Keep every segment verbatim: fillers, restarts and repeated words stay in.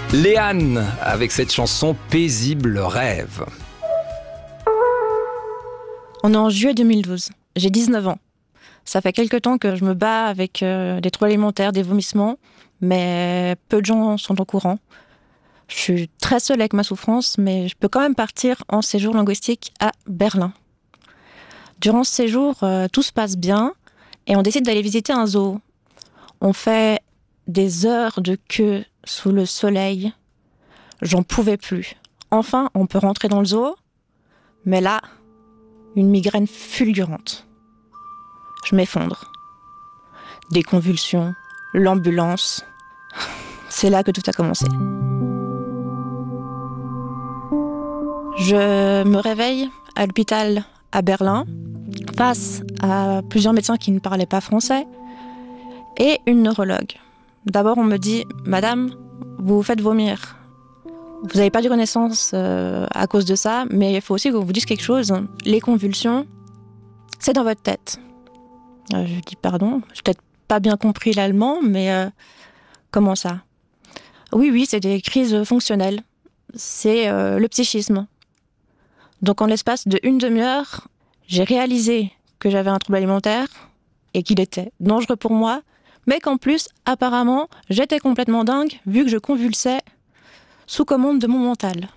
Léane, avec cette chanson Paisible rêve. On est en juillet deux mille douze. J'ai dix-neuf ans. Ça fait quelque temps que je me bats avec euh, des troubles alimentaires, des vomissements, mais peu de gens sont au courant. Je suis très seule avec ma souffrance, mais je peux quand même partir en séjour linguistique à Berlin. Durant ce séjour, euh, tout se passe bien et on décide d'aller visiter un zoo. On fait des heures de queue sous le soleil. J'en pouvais plus. Enfin, on peut rentrer dans le zoo, mais là, une migraine fulgurante. Je m'effondre. Des convulsions, l'ambulance. C'est là que tout a commencé. Je me réveille à l'hôpital à Berlin, face à plusieurs médecins qui ne parlaient pas français, et une neurologue. D'abord, on me dit « Madame, vous vous faites vomir. Vous n'avez pas de connaissance euh, à cause de ça, mais il faut aussi que vous vous dise quelque chose. Les convulsions, c'est dans votre tête. Euh, » Je dis « Pardon, j'ai peut-être pas bien compris l'allemand, mais euh, comment ça ?»« Oui, oui, c'est des crises fonctionnelles. C'est euh, le psychisme. » Donc en l'espace de une demi-heure, j'ai réalisé que j'avais un trouble alimentaire et qu'il était dangereux pour moi, mais qu'en plus, apparemment, j'étais complètement dingue vu que je convulsais sous commande de mon mental.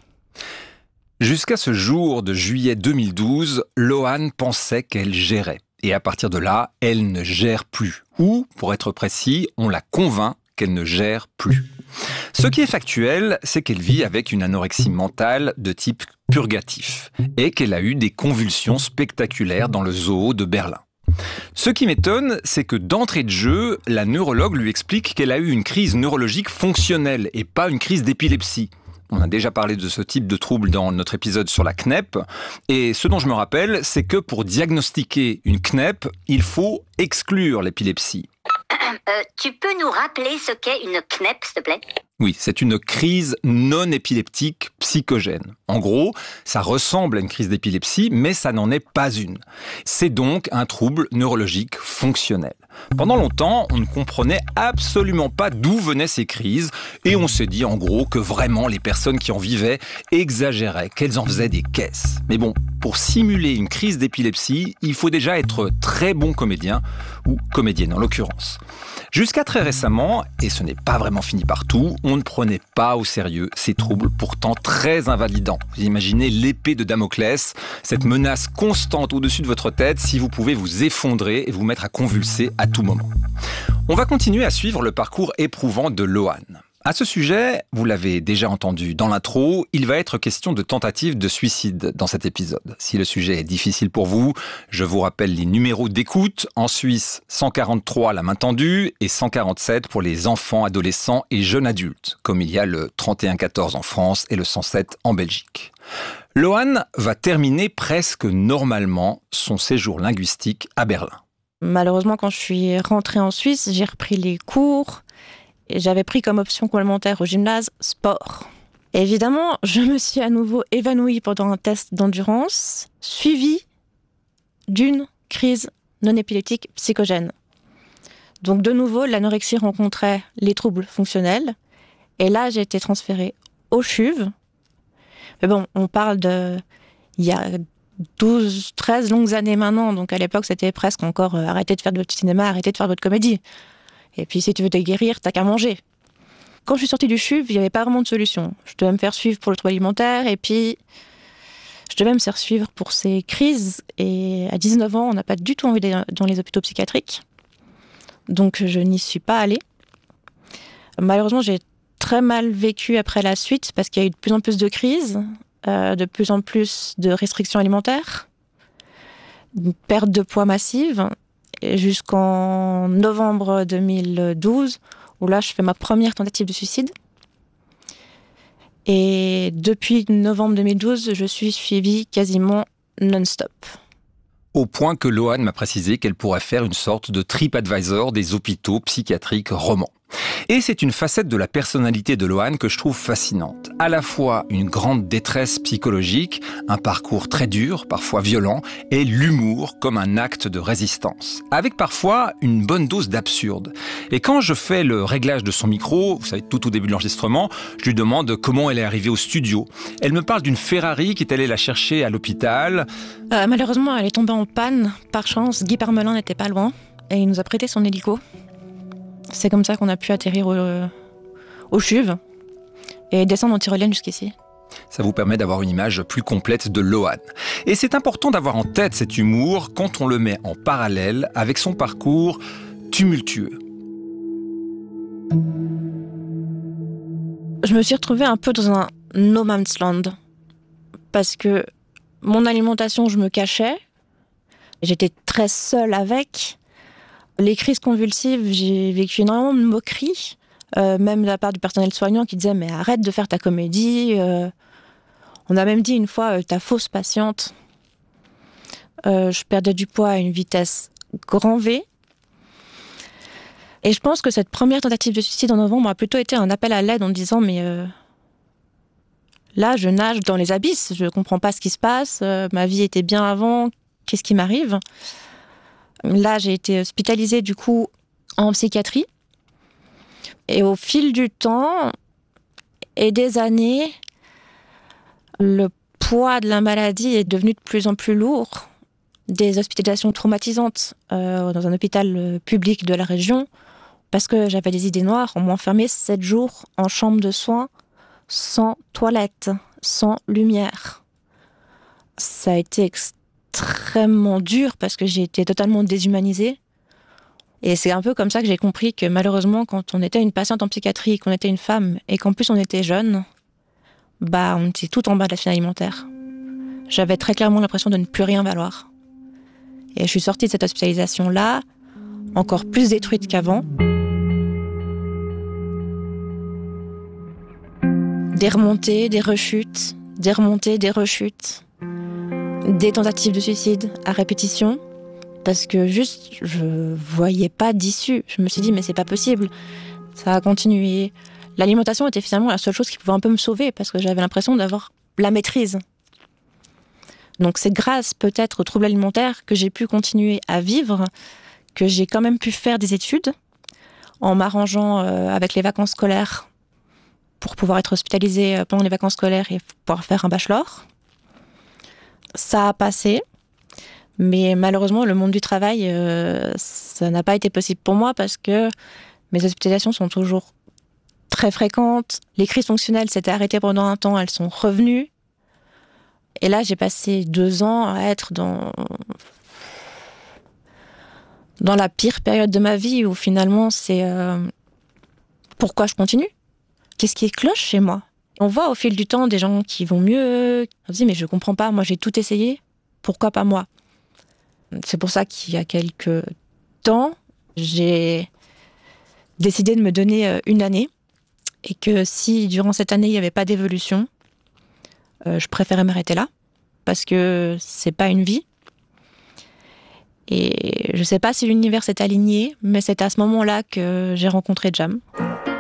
Jusqu'à ce jour de juillet deux mille douze, Loane pensait qu'elle gérait. Et à partir de là, elle ne gère plus. Ou, pour être précis, on la convainc qu'elle ne gère plus. Ce qui est factuel, c'est qu'elle vit avec une anorexie mentale de type purgatif et qu'elle a eu des convulsions spectaculaires dans le zoo de Berlin. Ce qui m'étonne, c'est que d'entrée de jeu, la neurologue lui explique qu'elle a eu une crise neurologique fonctionnelle et pas une crise d'épilepsie. On a déjà parlé de ce type de trouble dans notre épisode sur la C N E P. Et ce dont je me rappelle, c'est que pour diagnostiquer une C N E P, il faut exclure l'épilepsie. Euh, tu peux nous rappeler ce qu'est une C N E P, s'il te plaît ? Oui, c'est une crise non épileptique psychogène. En gros, ça ressemble à une crise d'épilepsie, mais ça n'en est pas une. C'est donc un trouble neurologique fonctionnel. Pendant longtemps, on ne comprenait absolument pas d'où venaient ces crises, et on s'est dit en gros que vraiment les personnes qui en vivaient exagéraient, qu'elles en faisaient des caisses. Mais bon, pour simuler une crise d'épilepsie, il faut déjà être très bon comédien, ou comédienne en l'occurrence. Jusqu'à très récemment, et ce n'est pas vraiment fini partout, on ne prenait pas au sérieux ces troubles pourtant très invalidants. Vous imaginez l'épée de Damoclès, cette menace constante au-dessus de votre tête si vous pouvez vous effondrer et vous mettre à convulser à tout moment. On va continuer à suivre le parcours éprouvant de Loane. À ce sujet, vous l'avez déjà entendu dans l'intro, il va être question de tentative de suicide dans cet épisode. Si le sujet est difficile pour vous, je vous rappelle les numéros d'écoute. En Suisse, cent quarante-trois la main tendue et cent quarante-sept pour les enfants, adolescents et jeunes adultes, comme il y a le trente et un quatorze en France et le cent sept en Belgique. Loane va terminer presque normalement son séjour linguistique à Berlin. Malheureusement, quand je suis rentrée en Suisse, j'ai repris les cours. Et j'avais pris comme option complémentaire au gymnase sport. Et évidemment, je me suis à nouveau évanouie pendant un test d'endurance, suivi d'une crise non épileptique psychogène. Donc de nouveau, l'anorexie rencontrait les troubles fonctionnels. Et là, j'ai été transférée au C H U V. Mais bon, on parle de... Il y a douze, treize longues années maintenant. Donc à l'époque, c'était presque encore euh, arrêtez de faire de votre cinéma, arrêtez de faire de votre comédie. Et puis, si tu veux te guérir, t'as qu'à manger. Quand je suis sortie du C H U V, il n'y avait pas vraiment de solution. Je devais me faire suivre pour le trouble alimentaire, et puis je devais me faire suivre pour ces crises. Et à dix-neuf ans, on n'a pas du tout envie d'aller dans les hôpitaux psychiatriques. Donc, je n'y suis pas allée. Malheureusement, j'ai très mal vécu après la suite, parce qu'il y a eu de plus en plus de crises, euh, de plus en plus de restrictions alimentaires, une perte de poids massive, jusqu'en novembre deux mille douze, où là, je fais ma première tentative de suicide. Et depuis novembre deux mille douze, je suis suivie quasiment non-stop. Au point que Loane m'a précisé qu'elle pourrait faire une sorte de TripAdvisor des hôpitaux psychiatriques romans. Et c'est une facette de la personnalité de Loane que je trouve fascinante. À la fois une grande détresse psychologique, un parcours très dur, parfois violent, et l'humour comme un acte de résistance. Avec parfois une bonne dose d'absurde. Et quand je fais le réglage de son micro, vous savez, tout au début de l'enregistrement, je lui demande comment elle est arrivée au studio. Elle me parle d'une Ferrari qui est allée la chercher à l'hôpital. Euh, malheureusement, elle est tombée en panne. Par chance, Guy Parmelin n'était pas loin et il nous a prêté son hélico. C'est comme ça qu'on a pu atterrir au, au C H U V et descendre en tyrolienne jusqu'ici. Ça vous permet d'avoir une image plus complète de Loane. Et c'est important d'avoir en tête cet humour quand on le met en parallèle avec son parcours tumultueux. Je me suis retrouvée un peu dans un no man's land parce que mon alimentation, je me cachais. J'étais très seule avec. Les crises convulsives, j'ai vécu énormément de moqueries, euh, même de la part du personnel soignant qui disait « mais arrête de faire ta comédie euh. ». On a même dit une fois euh, « ta fausse patiente euh, ». Je perdais du poids à une vitesse grand V. Et je pense que cette première tentative de suicide en novembre a plutôt été un appel à l'aide en disant « mais euh, là, je nage dans les abysses, je ne comprends pas ce qui se passe, euh, ma vie était bien avant, qu'est-ce qui m'arrive ?» Là, j'ai été hospitalisée du coup en psychiatrie. Et au fil du temps et des années, le poids de la maladie est devenu de plus en plus lourd. Des hospitalisations traumatisantes euh, dans un hôpital public de la région, parce que j'avais des idées noires. On m'a enfermée sept jours en chambre de soins, sans toilette, sans lumière. Ça a été extrêmement extrêmement dur parce que j'ai été totalement déshumanisée. Et c'est un peu comme ça que j'ai compris que malheureusement, quand on était une patiente en psychiatrie, qu'on était une femme et qu'en plus on était jeune, bah on était tout en bas de la chaîne alimentaire. J'avais très clairement l'impression de ne plus rien valoir. Et je suis sortie de cette hospitalisation-là, encore plus détruite qu'avant. Des remontées, des rechutes, des remontées, des rechutes. Des tentatives de suicide à répétition, parce que juste, je voyais pas d'issue. Je me suis dit, mais c'est pas possible. Ça a continué. L'alimentation était finalement la seule chose qui pouvait un peu me sauver, parce que j'avais l'impression d'avoir la maîtrise. Donc c'est grâce peut-être aux troubles alimentaires que j'ai pu continuer à vivre, que j'ai quand même pu faire des études, en m'arrangeant avec les vacances scolaires, pour pouvoir être hospitalisée pendant les vacances scolaires et pouvoir faire un bachelor. Ça a passé, mais malheureusement, le monde du travail, euh, ça n'a pas été possible pour moi parce que mes hospitalisations sont toujours très fréquentes. Les crises fonctionnelles s'étaient arrêtées pendant un temps, elles sont revenues. Et là, j'ai passé deux ans à être dans, dans la pire période de ma vie où finalement, c'est euh, pourquoi je continue ? Qu'est-ce qui cloche chez moi ? On voit au fil du temps des gens qui vont mieux. On se dit, mais je comprends pas, moi j'ai tout essayé, pourquoi pas moi ? C'est pour ça qu'il y a quelques temps, j'ai décidé de me donner une année et que si durant cette année il n'y avait pas d'évolution, euh, je préférais m'arrêter là parce que c'est pas une vie. Et je sais pas si l'univers s'est aligné, mais c'est à ce moment-là que j'ai rencontré Jam.